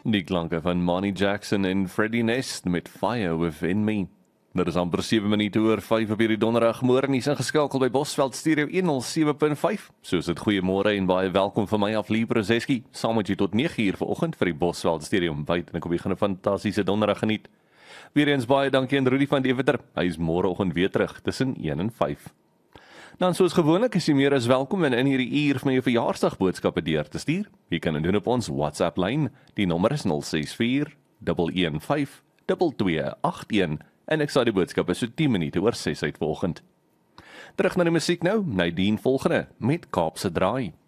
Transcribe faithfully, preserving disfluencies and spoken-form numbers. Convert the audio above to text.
Die klanke van Monty Jackson en Freddie Nest met Fire Within Me. Dit is amper sewe minute oor vyf op hierdie donderdagmôre en is ingeskakel by Bosveld Stereo honderd sewe punt vyf. Soos dit goeiemôre en baie welkom van my af Lee Brzeski. Saam met jy tot nege uur vanoggend vir die Bosveld Stereo ontbyt en ek hoop jy gaan 'n fantastiese donderdag geniet. Weereens baie dankie aan Rudy van Deventer. Hy is môreoggend weer terug tussen een en vyf. Dan soos gewoonlik is jy meer as welkom en in hierdie uur van jou verjaarsdagboodskappe deur te stuur. Jy kan dit doen op ons WhatsApp lyn. Die nommer is nul ses vier een een vyf twee twee agt een en ek sal die boodskappe so tien minute oor ses uit vanoggend. Terug na die musiek nou, Nadine volgende met Kaapse Draai.